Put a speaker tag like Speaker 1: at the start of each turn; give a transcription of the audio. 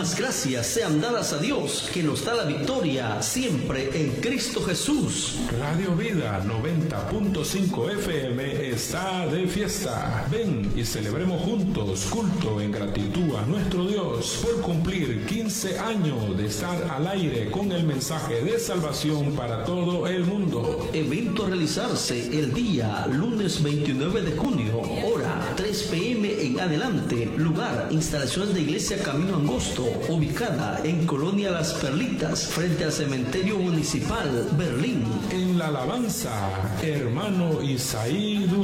Speaker 1: Mas gracias sean dadas a Dios, que nos da la victoria siempre en Cristo Jesús.
Speaker 2: Radio Vida 90.5 FM está de fiesta. Ven y celebremos juntos culto en gratitud a nuestro Dios por cumplir 15 años de estar al aire con el mensaje de salvación para todo el mundo.
Speaker 1: Evento a realizarse el día lunes 29 de junio, hora 3 p.m. en adelante. Lugar, instalaciones de Iglesia Camino Angosto, ubicada en Colonia Las Perlitas, frente al Cementerio Municipal, Berlín.
Speaker 2: En la alabanza, hermano Isaí Durán.